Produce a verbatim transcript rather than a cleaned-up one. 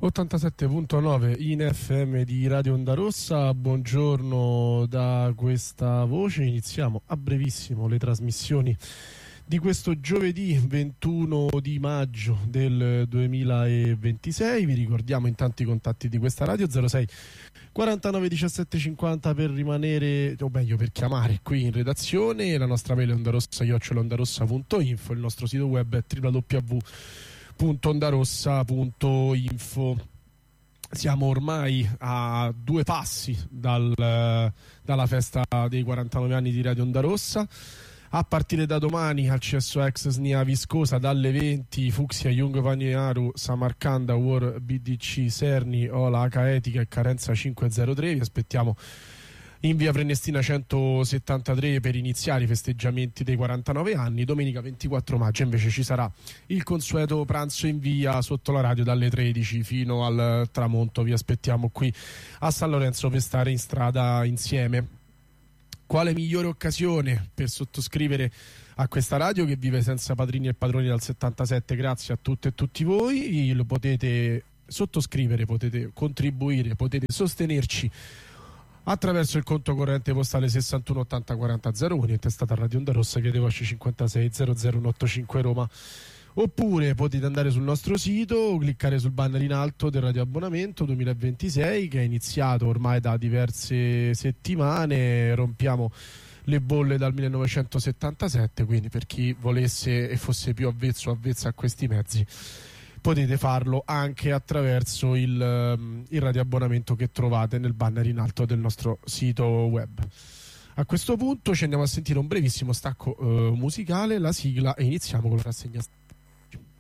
ottantasette virgola nove in F M di Radio Onda Rossa. Buongiorno da questa voce. Iniziamo a brevissimo le trasmissioni di questo giovedì ventuno di maggio del duemilaventisei. Vi ricordiamo intanto i contatti di questa radio: zero sei quarantanove diciassette cinquanta per rimanere, o meglio per chiamare qui in redazione. La nostra mail è ondarossa chiocciola ondarossa punto info, il nostro sito web è w w w punto ondarossa punto info. Siamo ormai a due passi dal, dalla festa dei quarantanove anni di Radio Onda Rossa. A partire da domani al C S O Ex Snia Viscosa dalle venti, Fucsia, Jung Vaniaru, Samarcanda, War B D C, Serni, Ola, H Etica e Carenza cinquecentotre. Vi aspettiamo in via Prenestina centosettantatré per iniziare i festeggiamenti dei quarantanove anni. Domenica ventiquattro maggio invece ci sarà il consueto pranzo in via sotto la radio dalle tredici fino al tramonto. Vi aspettiamo qui a San Lorenzo per stare in strada insieme. Quale migliore occasione per sottoscrivere a questa radio che vive senza padrini e padroni dal settantasette? Grazie a tutte e tutti voi. Lo potete sottoscrivere, potete contribuire, potete sostenerci attraverso il conto corrente postale sessantuno ottanta quaranta zero uno, intestato a Radio Onda Rossa, Via dei Vasci cinquantasei zero zero ottantacinque Roma. Oppure potete andare sul nostro sito, cliccare sul banner in alto del Radio Abbonamento duemilaventisei, che è iniziato ormai da diverse settimane. Rompiamo le bolle dal millenovecentosettantasette, quindi per chi volesse e fosse più avvezzo o avvezza a questi mezzi potete farlo anche attraverso il, il radioabbonamento che trovate nel banner in alto del nostro sito web. A questo punto ci andiamo a sentire un brevissimo stacco eh, musicale, la sigla, e iniziamo con la rassegna.